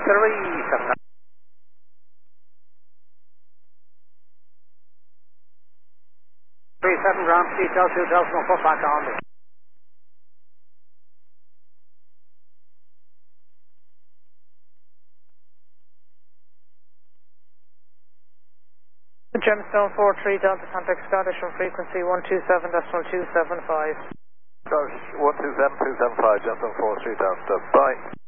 37. 37 ground, detail 2 decimal foot back on. Gemstone 43 Delta, contact Scottish on frequency 127.275. Scottish 127.275, Gemstone 43 Delta, bye.